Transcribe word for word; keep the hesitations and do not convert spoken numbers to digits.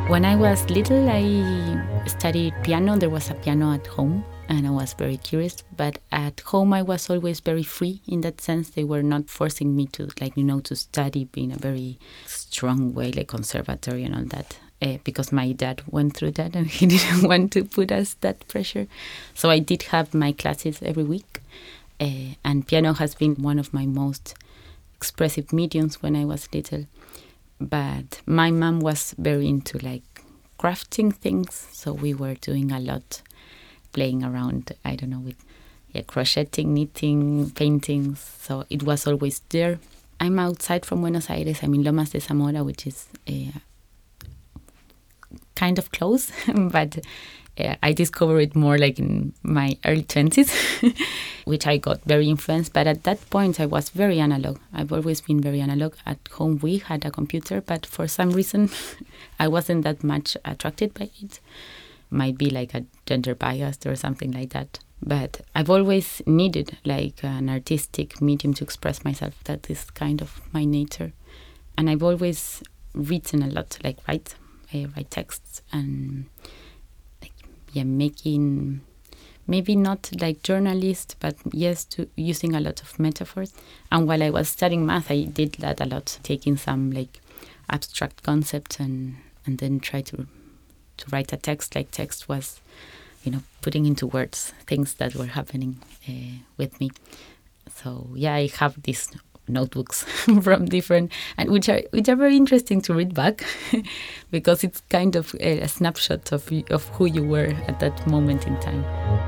When I was little, I studied piano. There was a piano at home, and I was very curious. But at home, I was always very free in that sense. They were not forcing me to, like, you know, to study in a very strong way, like conservatory and all that. Uh, because my dad went through that, and he didn't want to put us that pressure. So I did have my classes every week. Uh, and piano has been one of my most expressive mediums when I was little. But my mom was very into like crafting things, so we were doing a lot, playing around, I don't know, with yeah, crocheting, knitting, paintings, so it was always there. I'm outside from Buenos Aires. I'm in Lomas de Zamora, which is uh, kind of close, but uh, I discovered it more like in my early twenties, which I got very influenced. But at that point, I was very analog. I've always been very analog. At home, we had a computer, but for some reason, I wasn't that much attracted by it. Might be like a gender bias or something like that. But I've always needed like an artistic medium to express myself. That is kind of my nature. And I've always written a lot, like write, I write texts and like yeah, making maybe not like journalist, but yes, to using a lot of metaphors. And while I was studying math, I did that a lot, taking some like abstract concepts and and then try to to write a text. Like text was, you know, putting into words things that were happening uh, with me. So yeah, I have these notebooks from different, and which are which are very interesting to read back, because it's kind of a, a snapshot of of who you were at that moment in time.